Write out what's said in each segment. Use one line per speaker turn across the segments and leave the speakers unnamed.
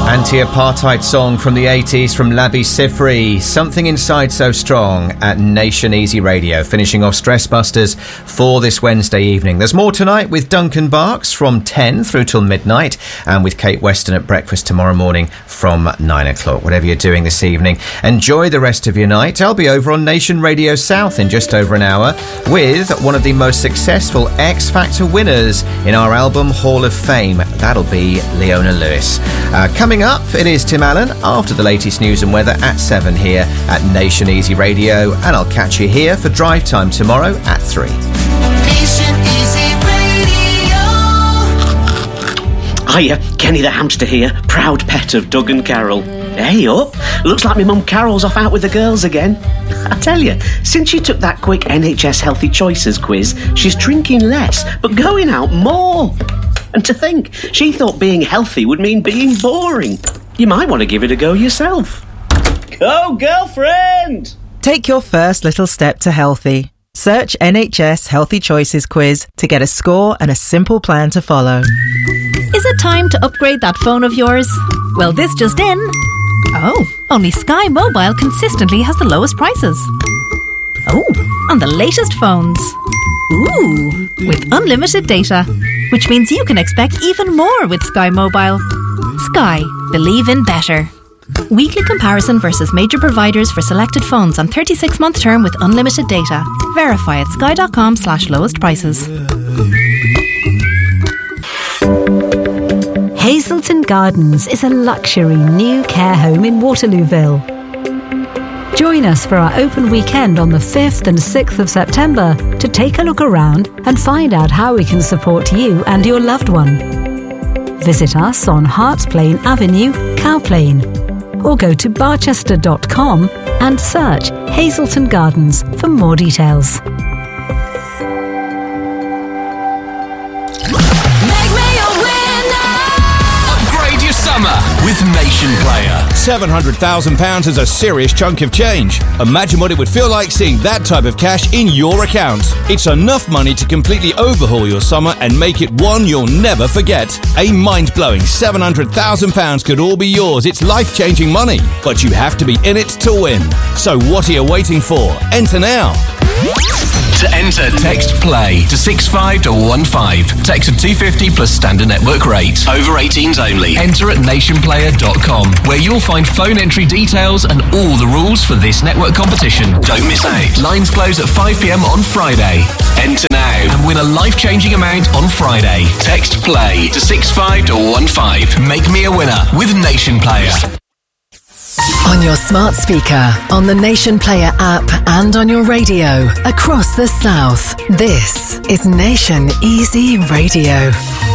Anti-apartheid song from the 80s from Labi Siffre, Something Inside So Strong at Nation Easy Radio, finishing off Stress Busters for this Wednesday evening. There's more tonight with Duncan Barks from 10 through till midnight, and with Kate Weston at breakfast tomorrow morning from 9 o'clock. Whatever you're doing this evening, enjoy the rest of your night. I'll be over on Nation Radio South in just over an hour with one of the most successful X Factor winners in our album Hall of Fame. That'll be Leona Lewis. Coming up, it is Tim Allen after the latest news and weather at 7 here at Nation Easy Radio, and I'll catch you here for Drive Time tomorrow at 3.
Nation Easy Radio.
Hiya, Kenny the hamster here, proud pet of Doug and Carol. Hey up, looks like my mum Carol's off out with the girls again. I tell you, since she took that quick NHS Healthy Choices quiz, she's drinking less, but going out more. And to think, she thought being healthy would mean being boring. You might want to give it a go yourself. Go, girlfriend!
Take your first little step to healthy. Search NHS Healthy Choices quiz to get a score and a simple plan to follow.
Is it time to upgrade that phone of yours? Well, this just in. Oh, only Sky Mobile consistently has the lowest prices. Oh, on the latest phones. Ooh, with unlimited data, which means you can expect even more with Sky Mobile. Sky, believe in better. Weekly comparison versus major providers for selected phones on 36-month term with unlimited data. Verify at sky.com/lowest prices.
Hazelton Gardens is a luxury new care home in Waterlooville. Join us for our open weekend on the 5th and 6th of September to take a look around and find out how we can support you and your loved one. Visit us on Harts Plain Avenue, Cowplain, or go to barchester.com and search Hazelton Gardens for more details.
Summer with Nation Player. £700,000 is a serious chunk of change. Imagine what it would feel like seeing that type of cash in your account. It's enough money to completely overhaul your summer and make it one you'll never forget. A mind-blowing £700,000 could all be yours. It's life-changing money, but you have to be in it to win. So what are you waiting for? Enter now.
To enter, text PLAY to 65115. Text of 250 plus standard network rate. Over 18s only. Enter at nationplayer.com, where you'll find phone entry details and all the rules for this network competition. Don't miss out. Lines close at 5 p.m. on Friday. Enter now and win a life-changing amount on Friday. Text PLAY to 65115. Make me a winner with Nation Player.
On your smart speaker, on the Nation Player app, and on your radio across the South. This is Nation Easy Radio.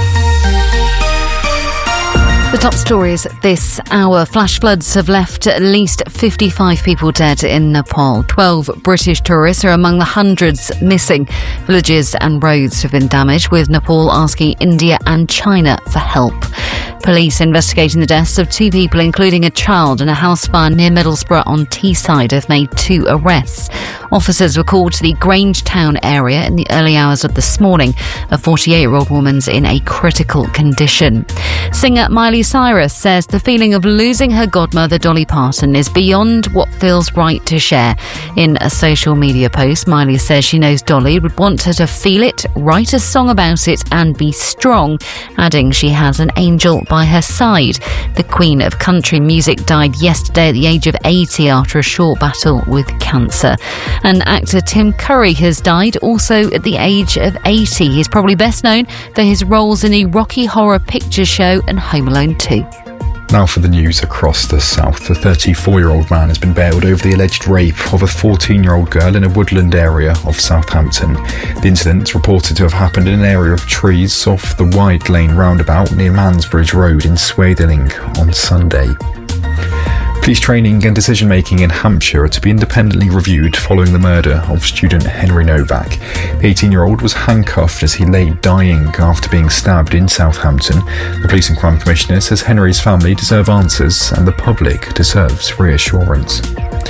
The top stories this hour. Flash floods have left at least 55 people dead in Nepal. 12 British tourists are among the hundreds missing. Villages and roads have been damaged, with Nepal asking India and China for help. Police investigating the deaths of 2 people, including a child, in a house fire near Middlesbrough on Teesside, have made 2 arrests. Officers were called to the Grangetown area in the early hours of this morning. A 48-year-old woman's in a critical condition. Singer Miley Cyrus says the feeling of losing her godmother Dolly Parton is beyond what feels right to share. In a social media post, Miley says she knows Dolly would want her to feel it, write a song about it and be strong, adding she has an angel by her side. The Queen of Country Music died yesterday at the age of 80 after a short battle with cancer. And actor Tim Curry has died also at the age of 80. He's probably best known for his roles in the Rocky Horror Picture Show and Home Alone 2.
Now for the news across the south. A 34-year-old man has been bailed over the alleged rape of a 14-year-old girl in a woodland area of Southampton. The incident is reported to have happened in an area of trees off the Wide Lane roundabout near Mansbridge Road in Swatheling on Sunday. Police training and decision-making in Hampshire are to be independently reviewed following the murder of student Henry Novak. The 18-year-old was handcuffed as he lay dying after being stabbed in Southampton. The Police and Crime Commissioner says Henry's family deserve answers and the public deserves reassurance.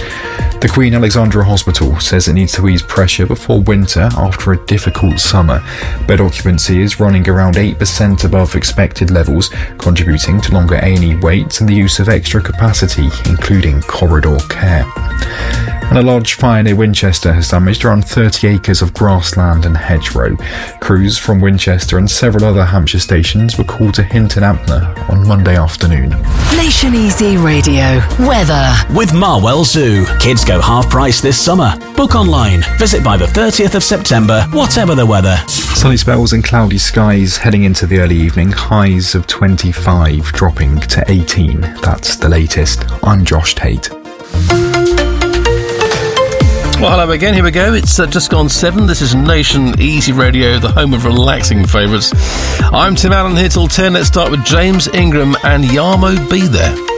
The Queen Alexandra Hospital says it needs to ease pressure before winter after a difficult summer. Bed occupancy is running around 8% above expected levels, contributing to longer A&E waits and the use of extra capacity, including corridor care. And a large fire near Winchester has damaged around 30 acres of grassland and hedgerow. Crews from Winchester and several other Hampshire stations were called to Hinton Ampner on Monday afternoon.
Nation Easy Radio. Weather.
With Marwell Zoo. Kids go half price this summer. Book online. Visit by the 30th of September, whatever the weather.
Sunny spells and cloudy skies heading into the early evening. Highs of 25, dropping to 18. That's the latest. I'm Josh Tate.
Well, hello again. Here we go. It's just gone 7. This is Nation Easy Radio, the home of relaxing favourites. I'm Tim Allen here till 10. Let's start with James Ingram and Yarmo Be There.